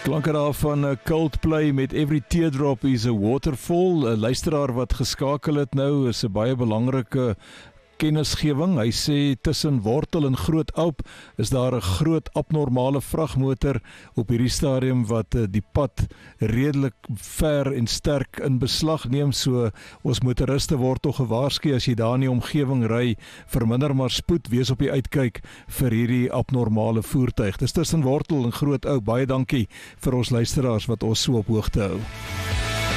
Klanke daar van Coldplay met Every Teardrop is a Waterfall. 'n Luisteraar wat geskakel het nou is 'n baie belangrike kennisgewing. Hy sê tussen Wortel en Groot Oup is daar 'n groot abnormale vragmotor op hierdie stadium wat die pad redelik ver en sterk in beslag neem. So ons motoriste word tog gewaarsku as jy daar in die omgewing ry, verminder maar spoed, wees op die uitkyk vir hierdie abnormale voertuig. Dis tussen Wortel en Groot Oup. Baie dankie vir ons luisteraars wat ons so op hoogte hou.